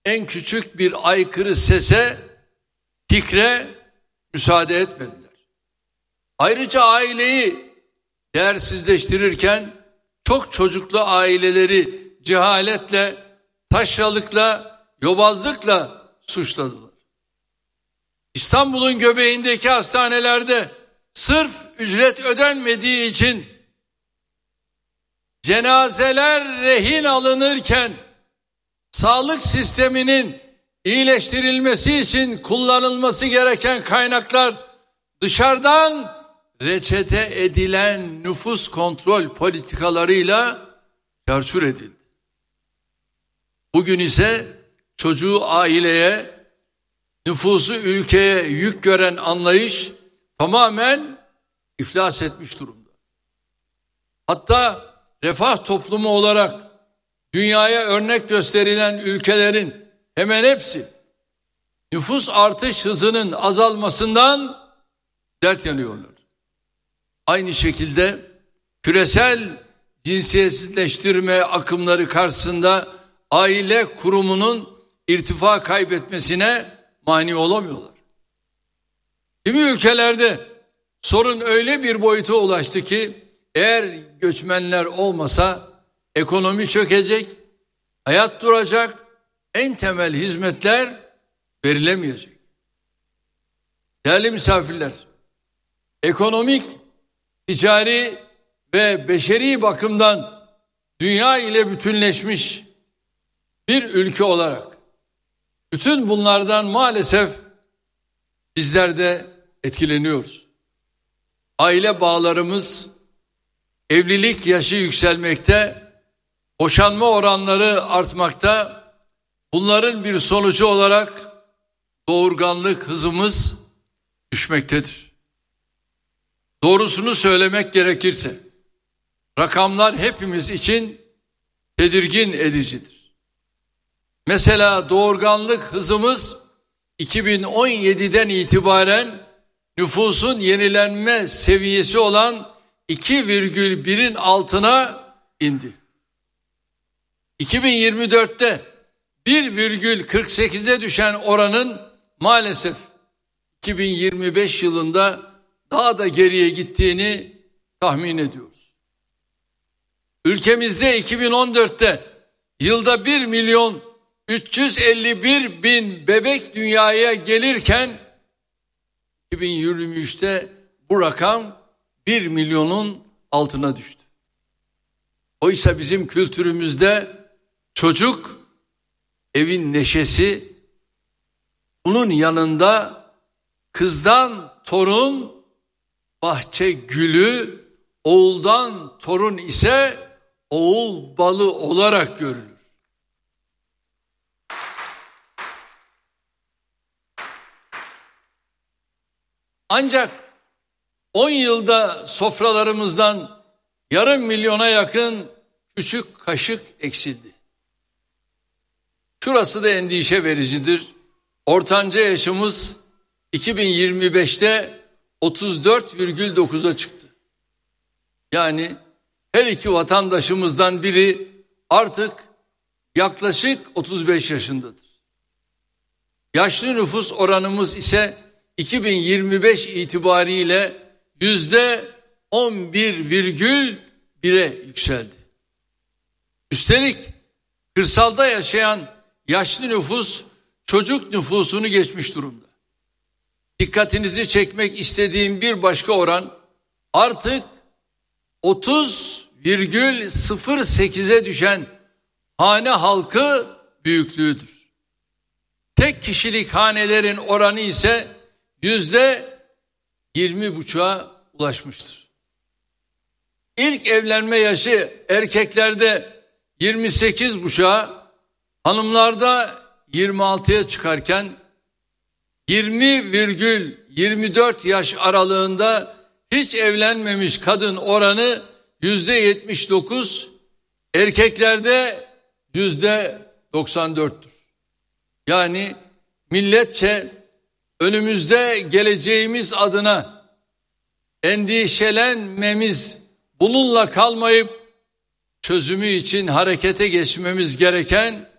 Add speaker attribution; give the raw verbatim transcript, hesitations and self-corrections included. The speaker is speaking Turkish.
Speaker 1: en küçük bir aykırı sese, fikre müsaade etmediler. Ayrıca aileyi değersizleştirirken çok çocuklu aileleri cehaletle, taşralıkla, yobazlıkla suçladılar. İstanbul'un göbeğindeki hastanelerde sırf ücret ödenmediği için cenazeler rehin alınırken sağlık sisteminin iyileştirilmesi için kullanılması gereken kaynaklar dışarıdan reçete edilen nüfus kontrol politikalarıyla çarçur edildi. Bugün ise çocuğu aileye, nüfusu ülkeye yük gören anlayış tamamen iflas etmiş durumda. Hatta refah toplumu olarak dünyaya örnek gösterilen ülkelerin hemen hepsi nüfus artış hızının azalmasından dert yanıyorlar. Aynı şekilde küresel cinsiyetsizleştirme akımları karşısında aile kurumunun irtifa kaybetmesine mani olamıyorlar. Kimi ülkelerde sorun öyle bir boyuta ulaştı ki eğer göçmenler olmasa ekonomi çökecek, hayat duracak, en temel hizmetler verilemeyecek. Değerli misafirler, ekonomik, ticari ve beşeri bakımdan dünya ile bütünleşmiş bir ülke olarak bütün bunlardan maalesef bizler de etkileniyoruz. Aile bağlarımız, evlilik yaşı yükselmekte, boşanma oranları artmakta. Bunların bir sonucu olarak doğurganlık hızımız düşmektedir. Doğrusunu söylemek gerekirse rakamlar hepimiz için tedirgin edicidir. Mesela doğurganlık hızımız iki bin on yediden itibaren nüfusun yenilenme seviyesi olan iki virgül birin altına indi. iki bin yirmi dörtte bir virgül kırk sekize düşen oranın maalesef iki bin yirmi beş yılında daha da geriye gittiğini tahmin ediyoruz. Ülkemizde iki bin on dörtte yılda bir milyon üç yüz elli bir bin bebek dünyaya gelirken iki bin yirmi üçte bu rakam bir milyonun altına düştü. Oysa bizim kültürümüzde çocuk evin neşesi, bunun yanında kızdan torun bahçe gülü, oğuldan torun ise oğul balı olarak görülür. Ancak on yılda sofralarımızdan yarım milyona yakın küçük kaşık eksildi. Şurası da endişe vericidir. Ortanca yaşımız iki bin yirmi beşte otuz dört virgül dokuza çıktı. Yani her iki vatandaşımızdan biri artık yaklaşık otuz beş yaşındadır. Yaşlı nüfus oranımız ise iki bin yirmi beş itibariyle yüzde on bir virgül bire yükseldi. Üstelik kırsalda yaşayan yaşlı nüfus çocuk nüfusunu geçmiş durumda. Dikkatinizi çekmek istediğim bir başka oran artık otuz virgül sıfır sekize düşen hane halkı büyüklüğüdür. Tek kişilik hanelerin oranı ise yüzde yirmi buçuğa ulaşmıştır. İlk evlenme yaşı erkeklerde yirmi sekiz buçuğa, hanımlarda yirmi altıya çıkarken yirmi virgül yirmi dört yaş aralığında hiç evlenmemiş kadın oranı yüzde yetmiş dokuz, erkeklerde yüzde doksan dörttür. Yani milletçe önümüzde geleceğimiz adına endişelenmemiz, bununla kalmayıp çözümü için harekete geçmemiz gereken